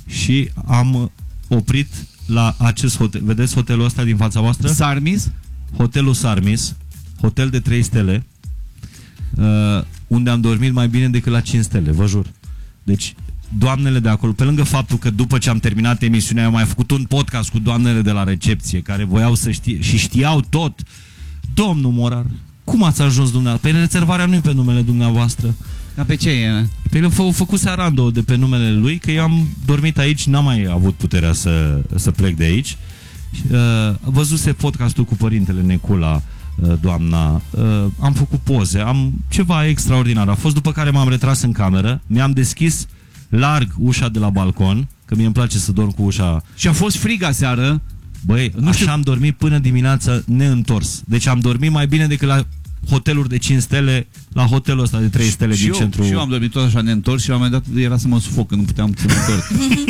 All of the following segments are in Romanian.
și am oprit la acest hotel. Vedeți hotelul ăsta din fața voastră? Sarmis? Hotelul Sarmis, hotel de 3 stele, unde am dormit mai bine decât la 5 stele, vă jur. Deci, doamnele de acolo, pe lângă faptul că după ce am terminat emisiunea, eu am mai făcut un podcast cu doamnele de la recepție, care voiau să știe și știau tot. Domnul Morar, cum ați ajuns dumneavoastră? Pe rezervarea nu e pe numele dumneavoastră. Dar pe ce e? Pe el făcuse Arando de pe numele lui, că eu am dormit aici, n-am mai avut puterea să plec de aici. Văzuse podcastul cu părintele Necula, doamna, am făcut poze, am ceva extraordinar. A fost, după care m-am retras în cameră, mi-am deschis larg ușa de la balcon, că mie îmi place să dorm cu ușa. Și a fost frig aseară. Băi, nu așa am dormit până dimineața neîntors. Deci am dormit mai bine decât la hoteluri de 5 stele, la hotelul ăsta de 3 stele din centru. Și eu am dormit tot așa neîntors și la un moment dat era să mă sufoc, că nu puteam să mă întorc.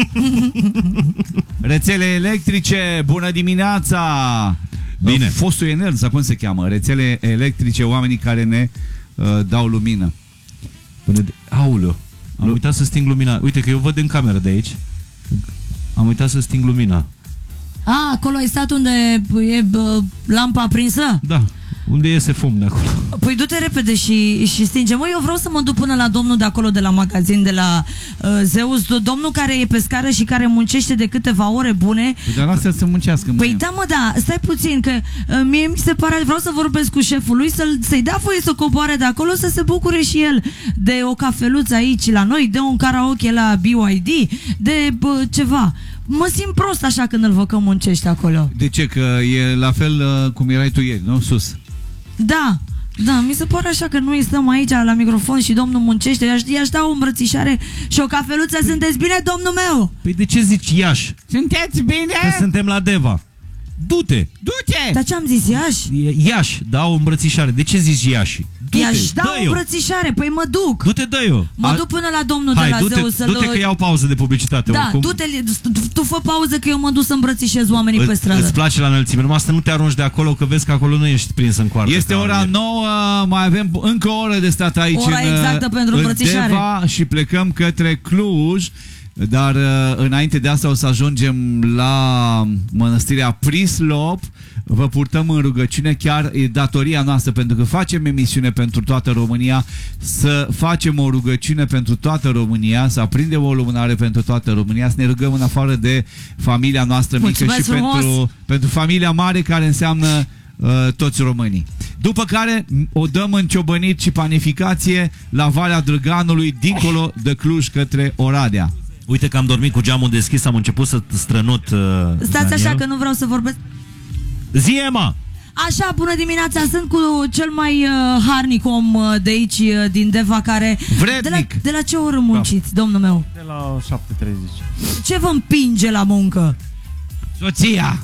Rețele electrice, bună dimineața! Bine. Fostul Enel, sau cum se cheamă? Rețele electrice, oamenii care ne dau lumină. Auleu, am uitat să sting lumina. Uite că eu văd în cameră de aici. Am uitat să sting lumina. Acolo ai stat unde e lampa aprinsă? Da, unde iese fum de acolo. Păi du-te repede și stinge. Măi, eu vreau să mă duc până la domnul de acolo, de la magazin, de la Zeus, domnul care e pe scară și care muncește de câteva ore bune. Păi dar lasă să muncească. Păi da, mă, da, stai puțin, că mie mi se pare, vreau să vorbesc cu șeful lui, să-i dea voie să coboare de acolo, să se bucure și el de o cafeluță aici la noi, de un karaoke la BYD, de ceva. Mă simt prost așa când îl văd că muncește acolo. De ce? Că e la fel cum erai tu ieri, nu? Sus. Da, da, mi se pare așa că noi stăm aici la microfon și domnul muncește, i-aș da o îmbrățișare și o cafeluță. Sunteți bine, domnul meu? Păi de ce zici Iași? Sunteți bine? Că suntem la Deva. Du-te! Du-te! Dar ce am zis, Iași? Iași, da o îmbrățișare. De ce zici Iași? I-aș da o îmbrățișare, păi mă duc. Du-te, dă-i-o. Mă duc până la domnul Hai, de la Zeus. Du-te că iau pauză de publicitate. Da, oricum. du-te, tu fă pauză că eu mă duc să îmbrățișez oamenii pe stradă. Îți place la înălțime, numai să nu te arunci de acolo, că vezi că acolo nu ești prins în coartă. Este ora 9, mai avem încă o oră de stat aici. Ora exactă pentru îmbrățișare. Deva și plecăm către Cluj. Dar înainte de asta o să ajungem la mănăstirea Prislop. Vă purtăm în rugăciune, chiar e datoria noastră, pentru că facem emisiune pentru toată România, să facem o rugăciune pentru toată România, să aprindem o lumânare pentru toată România, să ne rugăm în afară de familia noastră mică. Mulțumesc și pentru familia mare, care înseamnă toți românii. După care o dăm în ciobănit și panificație la Valea Drăganului, dincolo de Cluj, către Oradea. Uite că am dormit cu geamul deschis, am început să strănut. Stați așa că nu vreau să vorbesc. Zie-mă! Așa, bună dimineața, sunt cu cel mai harnic om de aici, din Deva, care... Vrednic! De la ce oră munciți, domnul meu? De la 7:30. Ce vă împinge la muncă? Soția!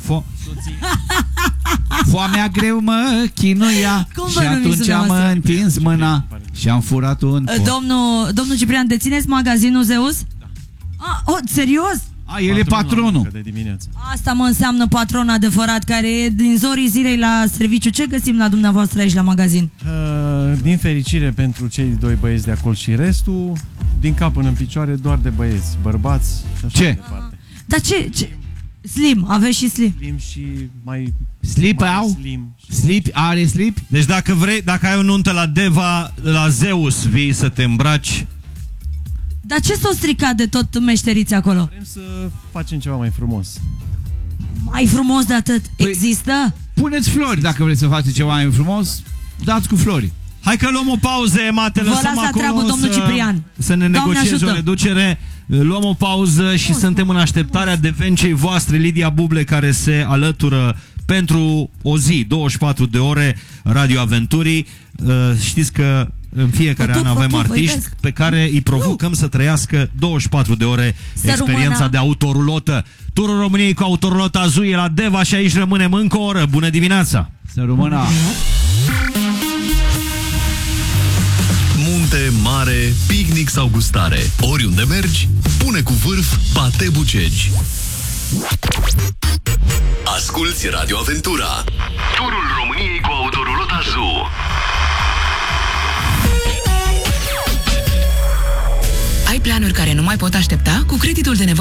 Foamea greu mă chinuia. Și atunci am întins mâna și am furat un Domnul Ciprian, dețineți magazinul Zeus? Serios? El e patronul. Asta mă înseamnă patron adevărat, care e din zorii zilei la serviciu. Ce găsim la dumneavoastră aici la magazin? Din fericire pentru cei doi băieți de acolo și restul, din cap până în picioare, doar de băieți, bărbați și așa mai departe. Dar ce? Slim, aveți și slim. Slim și mai... Slip au? Slip, are slip? Deci dacă vrei, dacă ai o nuntă la Deva, la Zeus vii să te îmbraci. Dar ce s-o stricat de tot meșteriți acolo? Vrem să facem ceva mai frumos. Mai frumos de atât? Există? Puneți flori dacă vreți să faceți ceva mai frumos. Dați cu flori. Hai că luăm o pauză, Ema, te lăsăm acolo treabă, domnul Ciprian. Să ne negociezi o reducere. Luăm o pauză și suntem în așteptarea devencei voastre, Lidia Buble, care se alătură pentru o zi, 24 de ore, Radio Aventurii. Știți că în fiecare an avem artiști pe care îi provocăm să trăiască 24 de ore experiența de autorulotă. Turul României cu autorulotă Azuie la Deva și aici rămânem încă o oră. Bună dimineața! Să rămână! Munte, mare, picnic sau gustare. Oriunde mergi, pune cu vârf Pate Bucegi. Asculți Radio Aventura, turul României cu autorulota Zoo. Ai planuri care nu mai pot aștepta? Cu creditul de nevoie